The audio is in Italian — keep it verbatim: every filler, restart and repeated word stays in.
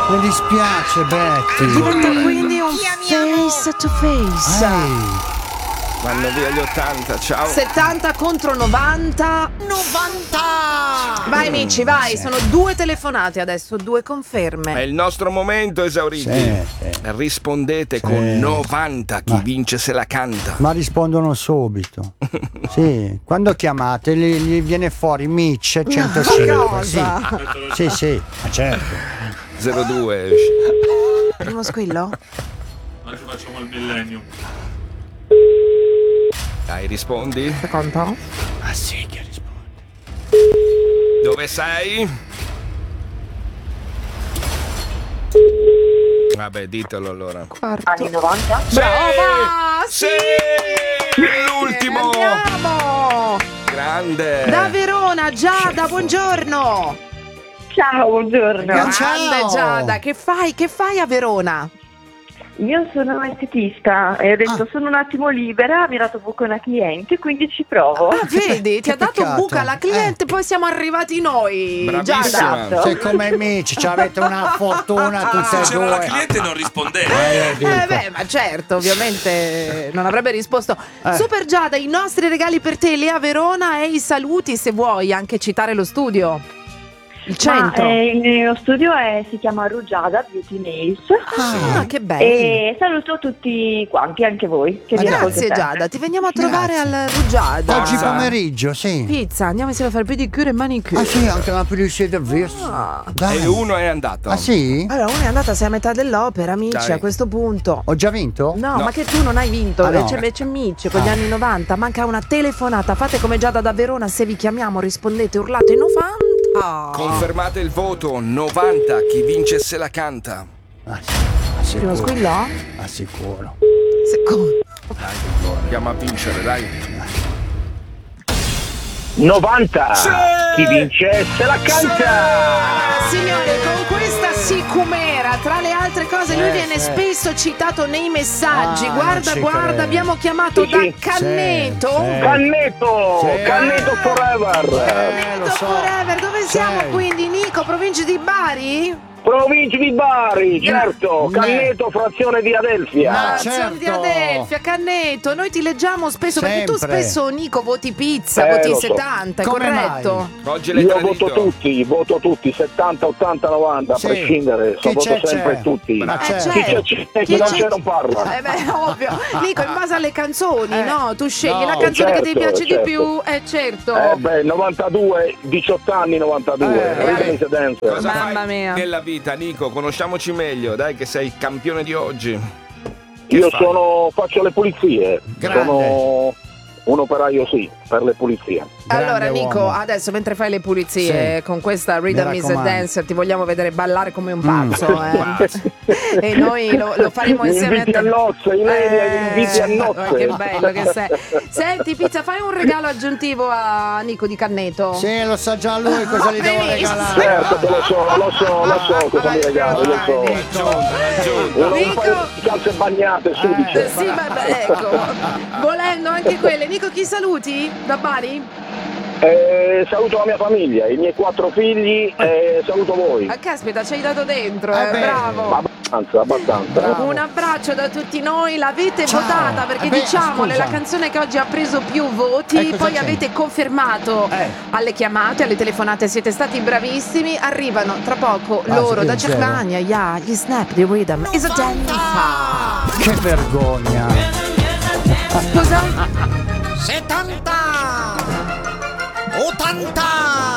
Mi dispiace, Betty. Diventa quindi un face to face. Ehi. Vanno via gli ottanta, ciao. settanta contro novanta. novanta! Vai amici, vai, sono due telefonate adesso, due conferme. È il nostro momento, esauriti. Sì, sì. Rispondete Sì. con novanta, chi Ma- vince se la canta. Ma rispondono subito. Sì, quando chiamate gli, gli viene fuori Mitch centocinque. Cosa? Sì, sì, sì, ma certo. zero due. Primo squillo? Noi facciamo il millennium. Dai, rispondi. Secondo? Ah sì, che risponde. Dove sei? Vabbè, ditelo allora. Quarto. Anni novanta? Brava! Sì! Sì! L'ultimo! Andiamo! Grande! Da Verona, Giada, buongiorno! Ciao, buongiorno. Grande Ciao. Giada, che fai? Che fai a Verona? Io sono estetista e ho detto Ah. sono un attimo libera, mi ha dato buco una cliente, quindi ci provo. Ah, vedi, ti ha dato peccato. buca la cliente, poi siamo arrivati noi. Bravissima. Giada. Esatto. Sei come Mitch, avete una fortuna tutte e C'era la due. cliente e non rispondeva. Eh, dico. Eh beh, ma certo, ovviamente non avrebbe risposto. Eh. Super Giada, i nostri regali per te lì a Verona e i saluti, se vuoi anche citare lo studio. Il centro. Ma, eh, il mio studio è- si chiama Rugiada Beauty Nails Ah, che bello. e saluto tutti quanti, anche voi. Che vi Grazie ascolto sempre. Giada, ti veniamo a trovare Grazie. al Rugiada. Oggi pomeriggio, sì. Pizza, andiamo insieme a fare pedicure e manicure. Ah sì, anche la puliscia del viso. Ah. Dai. E uno è andato. Ah sì? Allora, uno è andata, sei a metà dell'opera, amici, Dai. a questo punto. Ho già vinto? No, No. ma che tu non hai vinto, Ah, no. c'è invece Mitch con gli Ah. anni novanta, manca una telefonata, fate come Giada da Verona, se vi chiamiamo rispondete, urlate novanta. Confermate il voto, novanta, chi vince se la canta. Ah, sì. Primo Sicuro. squillo? Ah, sicuro. Secondo. Dai, andiamo a vincere, dai. novanta. Sì! Chi vince se la canta. Signori, con questa sicumera, tra le altre cose, lui Eh, viene sì. spesso citato nei messaggi. Ah, guarda, non ci guarda, credo. abbiamo chiamato Sì, da sì. Canneto. Sì, sì. Canneto. Sì. Canneto forever. Eh, lo Canneto so. Forever, dove Sì. siamo quindi, Nico? Provincia di Bari? Provincia di Bari, certo. Ne- Canneto, frazione di Adelfia. Ma- Ah, sono di certo. Adelfia, Canneto, noi ti leggiamo spesso perché tu Sempre. spesso, Nico, voti pizza, Eh, voti lo so. settanta, è Come corretto? Oggi l'hai Io tradito. voto tutti, voto tutti, settanta, ottanta, novanta, Sì. a prescindere, Chi so, voto c'è, sempre c'è. tutti. Ma Eh, certo. Chi c'è, c'è, chi non c'è non parla. Eh beh, ovvio. Nico, in base alle canzoni, Eh, no? Tu scegli no. la canzone che ti Certo, piace certo. di più, eh certo. Eh beh, novantadue, diciotto anni, novantadue, Eh, Rhythm is Dance. Cosa Mamma fai mia. nella vita, Nico? Conosciamoci meglio, dai, che sei campione di oggi. Che Io fai? sono, faccio le pulizie, Grande. sono un operaio sì, per le pulizie. Allora Grande Nico, uomo. adesso mentre fai le pulizie Sì. con questa Rhythm Mi is a raccomando. Dancer ti vogliamo vedere ballare come un Mm. pazzo, eh. E noi lo, lo faremo Mi insieme a inviti te. a nozze, Ilenia, mi inviti a Eh, nozze. che bello che sei. Senti Pizza, fai un regalo aggiuntivo a Nico di Canneto. Sì, lo sa già lui cosa gli devo Benissimo. regalare. Certo che lo so, lo so, lo so cosa mi regali, lo so. Raggiunto, raggiunto. Un Nico. paio di calze bagnate, sudice. Eh, sì, vabbè, ecco. Volendo anche quelle. Nico, chi saluti? Da Bari? Eh, saluto la mia famiglia, i miei quattro figli e saluto voi. Ah, caspita, ci hai dato dentro, Eh eh, beh. bravo. Abbastanza, abbastanza. Bravo. Un abbraccio da tutti noi, l'avete Ciao. votata perché Eh beh, diciamole, scusa. la canzone che oggi ha preso più voti, Eh, cosa poi c'è? avete confermato Eh. alle chiamate, alle telefonate, siete stati bravissimi, arrivano tra poco Ah, loro sì, da zero. Germania, yeah, gli Snap di Rhythm is a Dance. Che vergogna. Scusa? settanta! ottanta!